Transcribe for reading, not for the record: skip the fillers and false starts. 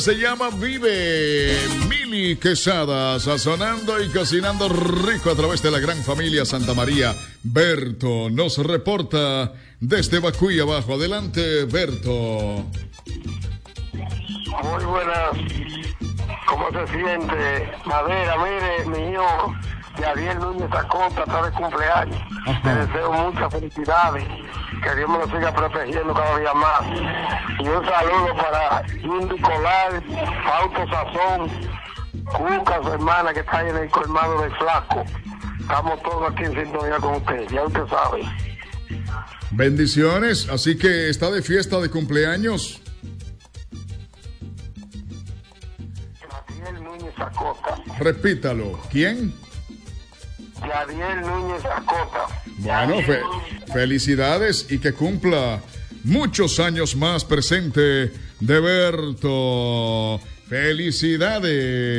Se llama Vive. Mili Quesada, sazonando y cocinando rico a través de la gran familia Santa María. Berto nos reporta desde Bacuy abajo. Adelante, Berto. Muy buenas. ¿Cómo se siente? Madera, mire, mi hijo Yadiel Núñez Acosta está de cumpleaños. Te deseo muchas felicidades. Que Dios me lo siga protegiendo cada día más. Y un saludo para Indy Colar, Fausto Sazón, Cuca, su hermana, que está ahí en el colmado de Flaco. Estamos todos aquí en sintonía con usted, ya usted sabe. Bendiciones, así que está de fiesta de cumpleaños. Yadiel Núñez Acosta. Repítalo, ¿quién? Yadiel Núñez Acosta. Bueno, felicidades y que cumpla muchos años más presente de Berto. Felicidades.